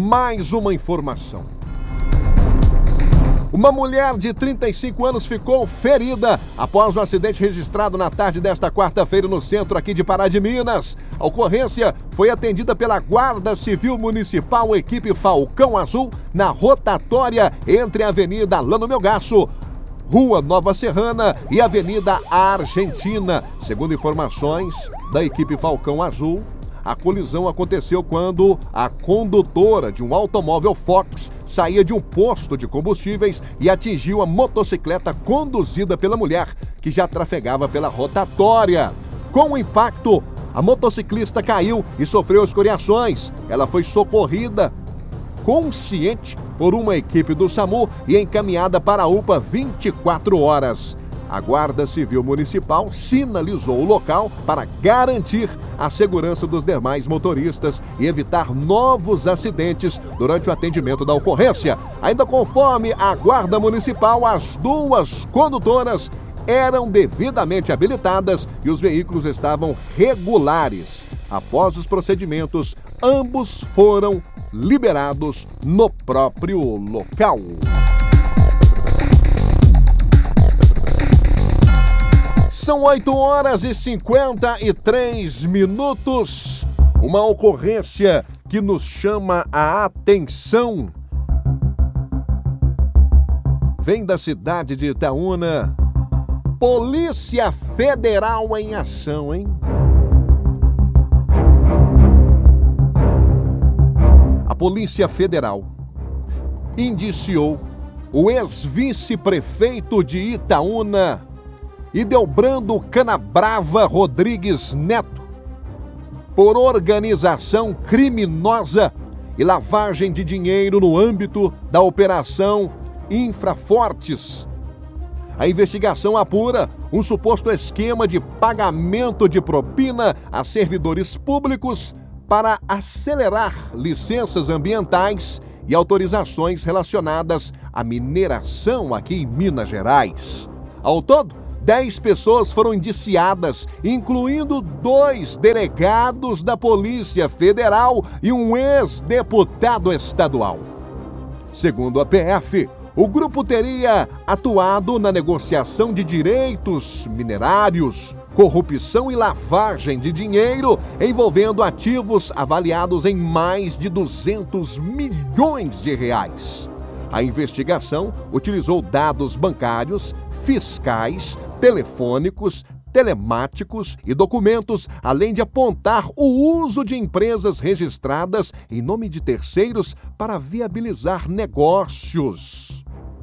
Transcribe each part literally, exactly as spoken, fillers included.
mais uma informação. Uma mulher de trinta e cinco anos ficou ferida após um acidente registrado na tarde desta quarta-feira no centro aqui de Pará de Minas. A ocorrência foi atendida pela Guarda Civil Municipal, equipe Falcão Azul, na rotatória entre a Avenida Alano Melgaço, Rua Nova Serrana e Avenida Argentina. Segundo informações da equipe Falcão Azul, a colisão aconteceu quando a condutora de um automóvel Fox saía de um posto de combustíveis e atingiu a motocicleta conduzida pela mulher, que já trafegava pela rotatória. Com o impacto, a motociclista caiu e sofreu escoriações. Ela foi socorrida consciente por uma equipe do SAMU e encaminhada para a U P A vinte e quatro horas. A Guarda Civil Municipal sinalizou o local para garantir a segurança dos demais motoristas e evitar novos acidentes durante o atendimento da ocorrência. Ainda conforme a Guarda Municipal, as duas condutoras eram devidamente habilitadas e os veículos estavam regulares. Após os procedimentos, ambos foram liberados no próprio local. São oito horas e cinquenta e três minutos. Uma ocorrência que nos chama a atenção. Vem da cidade de Itaúna. Polícia Federal em ação, hein? A Polícia Federal indiciou o ex-vice-prefeito de Itaúna, Idelbrando Canabrava Rodrigues Neto, por organização criminosa e lavagem de dinheiro no âmbito da Operação Infrafortes. A investigação apura um suposto esquema de pagamento de propina a servidores públicos para acelerar licenças ambientais e autorizações relacionadas à mineração aqui em Minas Gerais. Ao todo, Dez pessoas foram indiciadas, incluindo dois delegados da Polícia Federal e um ex-deputado estadual. Segundo a P F, o grupo teria atuado na negociação de direitos minerários, corrupção e lavagem de dinheiro, envolvendo ativos avaliados em mais de duzentos milhões de reais. A investigação utilizou dados bancários, fiscais, telefônicos, telemáticos e documentos, além de apontar o uso de empresas registradas em nome de terceiros para viabilizar negócios.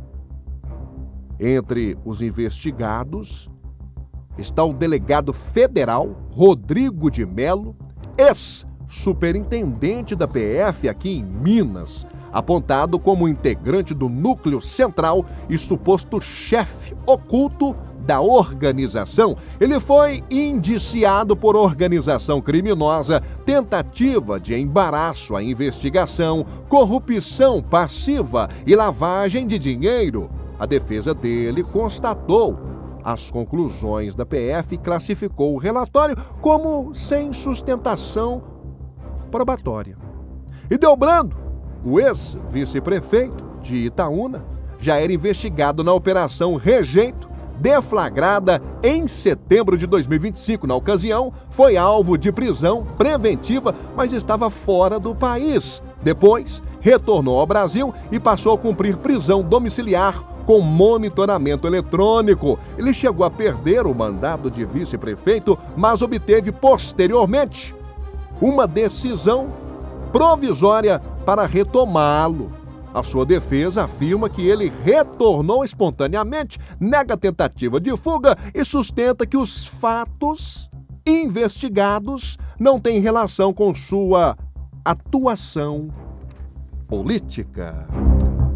Entre os investigados está o delegado federal Rodrigo de Melo, ex-superintendente da P F aqui em Minas, apontado como integrante do núcleo central e suposto chefe oculto da organização. Ele foi indiciado por organização criminosa, tentativa de embaraço à investigação, corrupção passiva e lavagem de dinheiro. A defesa dele constatou as conclusões da P F e classificou o relatório como sem sustentação probatória. Idelbrando, o ex-vice-prefeito de Itaúna, já era investigado na Operação Rejeito, deflagrada em setembro de dois mil e vinte e cinco. Na ocasião, foi alvo de prisão preventiva, mas estava fora do país. Depois, retornou ao Brasil e passou a cumprir prisão domiciliar com monitoramento eletrônico. Ele chegou a perder o mandato de vice-prefeito, mas obteve posteriormente uma decisão provisória para retomá-lo. A sua defesa afirma que ele retornou espontaneamente, nega tentativa de fuga e sustenta que os fatos investigados não têm relação com sua atuação política.